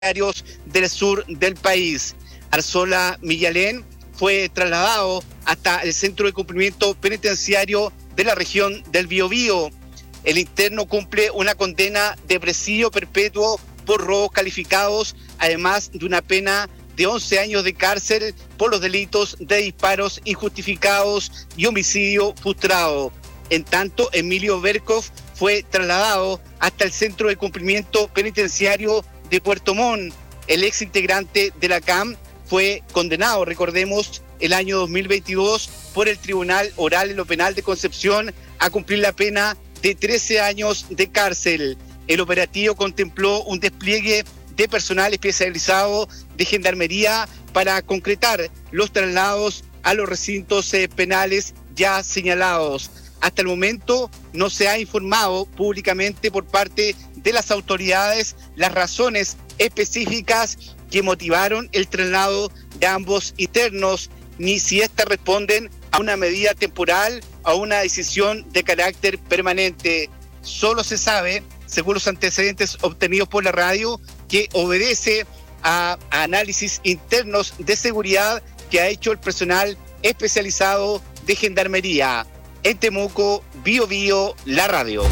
del sur del país. Arzola Millalén fue trasladado hasta el centro de cumplimiento penitenciario de la región del Biobío. El interno cumple una condena de presidio perpetuo por robos calificados, además de una pena de 11 años de cárcel por los delitos de disparos injustificados y homicidio frustrado. En tanto, Emilio Berkov fue trasladado hasta el centro de cumplimiento penitenciario de Puerto Montt. El ex integrante de la CAM fue condenado, recordemos, el año 2022 por el Tribunal Oral en lo Penal de Concepción a cumplir la pena de 13 años de cárcel. El operativo contempló un despliegue de personal especializado de Gendarmería para concretar los traslados a los recintos penales ya señalados. Hasta el momento no se ha informado públicamente por parte de las autoridades las razones específicas que motivaron el traslado de ambos internos, ni si éstas responden a una medida temporal o a una decisión de carácter permanente. Solo se sabe, según los antecedentes obtenidos por la radio, que obedece a análisis internos de seguridad que ha hecho el personal especializado de Gendarmería. En Temuco, Biobío, la radio.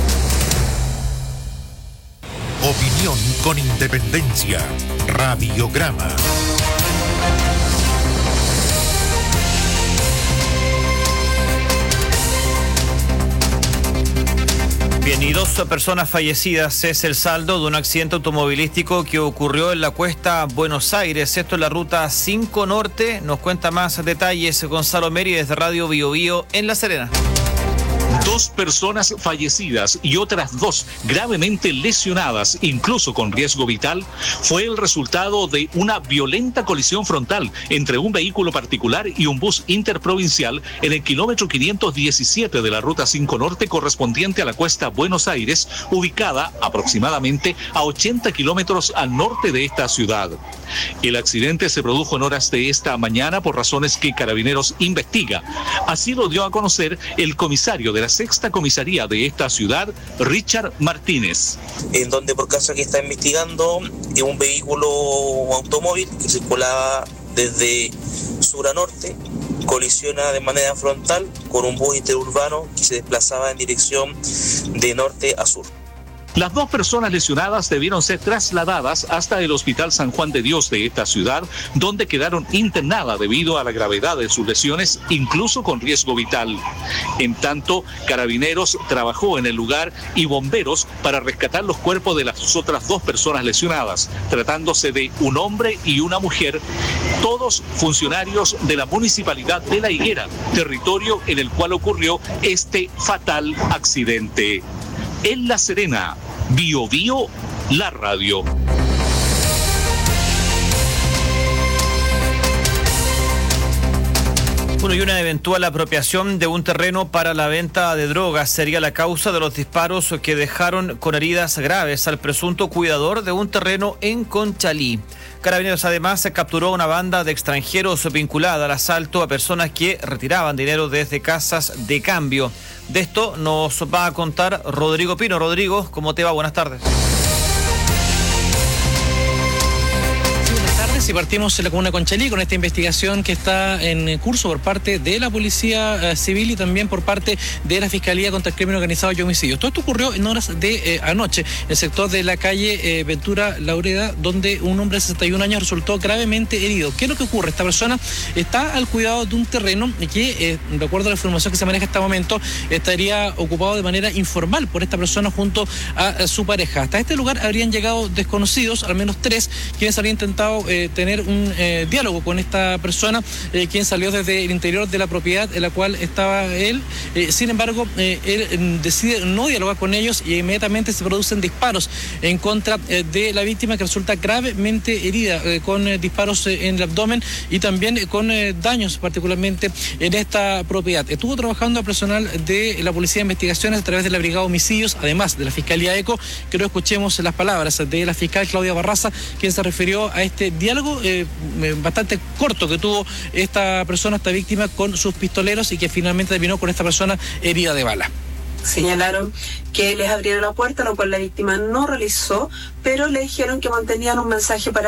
Opinión con independencia. Radiograma. Bien, y 2 personas fallecidas es el saldo de un accidente automovilístico que ocurrió en la Cuesta Buenos Aires. Esto es la ruta 5 Norte. Nos cuenta más detalles Gonzalo Meri desde Radio Biobío en La Serena. 2 personas fallecidas y otras 2 gravemente lesionadas, incluso con riesgo vital, fue el resultado de una violenta colisión frontal entre un vehículo particular y un bus interprovincial en el kilómetro 517 de la Ruta 5 Norte correspondiente a la Cuesta Buenos Aires, ubicada aproximadamente a 80 kilómetros al norte de esta ciudad. El accidente se produjo en horas de esta mañana por razones que Carabineros investiga. Así lo dio a conocer el comisario de la sexta comisaría de esta ciudad, Richard Martínez. En donde por caso que está investigando un vehículo automóvil que circulaba desde sur a norte, colisiona de manera frontal con un bus interurbano que se desplazaba en dirección de norte a sur. Las 2 personas lesionadas debieron ser trasladadas hasta el Hospital San Juan de Dios de esta ciudad, donde quedaron internadas debido a la gravedad de sus lesiones, incluso con riesgo vital. En tanto, Carabineros trabajó en el lugar y bomberos para rescatar los cuerpos de las otras 2 personas lesionadas, tratándose de un hombre y una mujer, todos funcionarios de la Municipalidad de La Higuera, territorio en el cual ocurrió este fatal accidente. En La Serena, Biobío, la radio. Bueno, y una eventual apropiación de un terreno para la venta de drogas sería la causa de los disparos que dejaron con heridas graves al presunto cuidador de un terreno en Conchalí. Carabineros además capturó una banda de extranjeros vinculada al asalto a personas que retiraban dinero desde casas de cambio. De esto nos va a contar Rodrigo Pino. Rodrigo, ¿cómo te va? Buenas tardes. Y partimos en la comuna de Conchalí con esta investigación que está en curso por parte de la Policía Civil y también por parte de la Fiscalía contra el Crimen Organizado y Homicidios. Todo esto ocurrió en horas de anoche, en el sector de la calle Ventura Laureda, donde un hombre de 61 años resultó gravemente herido. ¿Qué es lo que ocurre? Esta persona está al cuidado de un terreno que, de acuerdo a la información que se maneja hasta el momento, estaría ocupado de manera informal por esta persona junto a su pareja. Hasta este lugar habrían llegado desconocidos, al menos 3, quienes habrían intentado tener un diálogo con esta persona, quien salió desde el interior de la propiedad en la cual estaba él. Sin embargo, él decide no dialogar con ellos y inmediatamente se producen disparos en contra de la víctima, que resulta gravemente herida con disparos en el abdomen y también con daños particularmente en esta propiedad. Estuvo trabajando el personal de la Policía de Investigaciones a través de la Brigada de Homicidios, además de la Fiscalía ECO. Que no escuchemos las palabras de la fiscal Claudia Barraza, quien se refirió a este diálogo bastante corto que tuvo esta persona, esta víctima, con sus pistoleros y que finalmente terminó con esta persona herida de bala. Señalaron que les abrieron la puerta, lo cual la víctima no realizó, pero le dijeron que mantenían un mensaje para